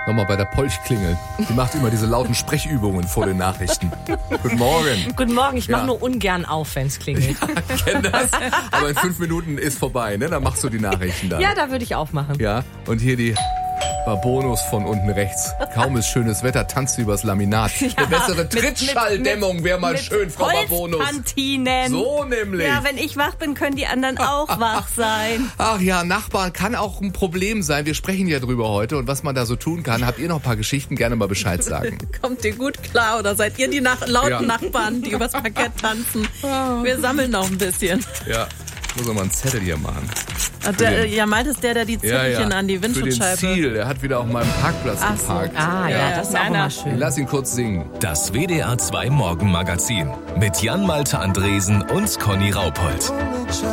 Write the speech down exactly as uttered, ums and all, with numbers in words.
nochmal bei der Polch klingeln. Die macht immer diese lauten Sprechübungen vor den Nachrichten. Guten Morgen. Guten Morgen, ich mache Ja. nur ungern auf, wenn's klingelt. Ja, ich kenn das. Aber in fünf Minuten ist vorbei, ne? Dann machst du die Nachrichten dann. Ja, da würde ich aufmachen. Ja, und hier die Bonus von unten rechts. Kaum ist schönes Wetter, tanzt du übers Laminat. Eine bessere Trittschalldämmung wäre mal schön, Frau Bonus. Holzpantinen. So nämlich. Ja, wenn ich wach bin, können die anderen auch wach sein. Ach ja, Nachbarn kann auch ein Problem sein. Wir sprechen ja drüber heute und was man da so tun kann. Habt ihr noch ein paar Geschichten? Gerne mal Bescheid sagen. Kommt ihr gut klar oder seid ihr die nach lauten Ja. Nachbarn, die übers Parkett tanzen? Wir sammeln noch ein bisschen. Ja, muss man mal einen Zettel hier machen. Der, ja, meint es der, der die Zettelchen an die Windschutzscheibe... Für den Ziel. Er hat wieder auf meinem Parkplatz Ach so. geparkt. Ah ja, Ja, das ist na, auch na. immer Ich schön. lass ihn kurz singen. Das W D R zwei Morgenmagazin mit Jan Malte Andresen und Conny Raupold.